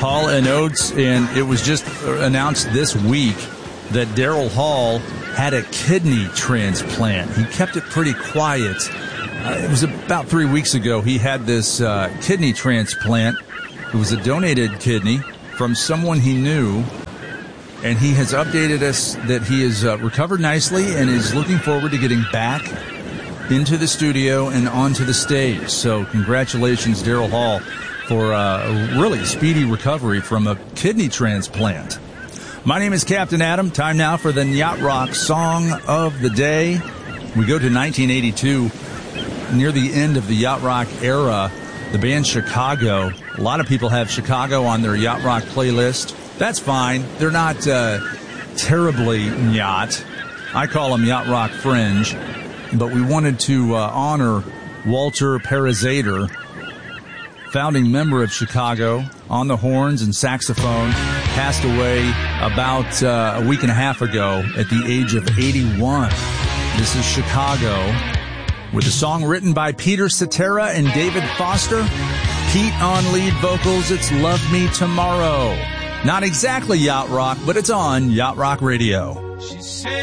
Hall & Oates, and it was just announced this week that Daryl Hall had a kidney transplant. He kept it pretty quiet. It was about 3 weeks ago he had this kidney transplant. It was a donated kidney from someone he knew, and he has updated us that he is recovered nicely and is looking forward to getting back into the studio and onto the stage. So congratulations, Daryl Hall, for a really speedy recovery from a kidney transplant. My name is Captain Adam. Time now for the Yacht Rock Song of the Day. We go to 1982, near the end of the Yacht Rock era. The band Chicago. A lot of people have Chicago on their Yacht Rock playlist. That's fine. They're not terribly yacht. I call them Yacht Rock Fringe. But we wanted to honor Walter Parazader, founding member of Chicago, on the horns and saxophone. Passed away about a week and a half ago at the age of 81. This is Chicago with a song written by Peter Cetera and David Foster. Pete on lead vocals. It's Love Me Tomorrow. Not exactly yacht rock, but it's on Yacht Rock Radio. She said